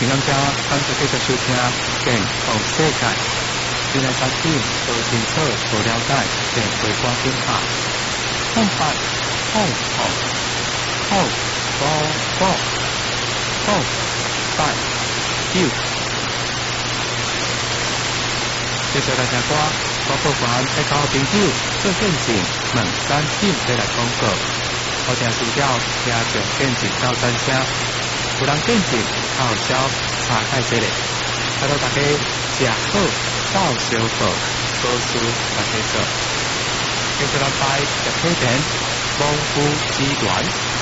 平安家，咱就继续收听健康世界。原来产品无清楚、无了解，便会关心下。空白、空空、空多多、空白九。接下来听歌，我播完在交朋友做见证，问3点再来广告。好听需要听上见证到3声，有人见证靠销差太济咧。拜托大家食好，少小好，好事大家做。接下来拜日体田丰富资源。